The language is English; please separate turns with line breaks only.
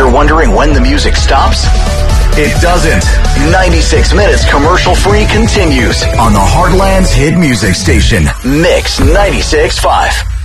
Ever wondering when the music stops? It doesn't. 96 minutes commercial-free continues on the Heartland's hit music station, Mix 96.5.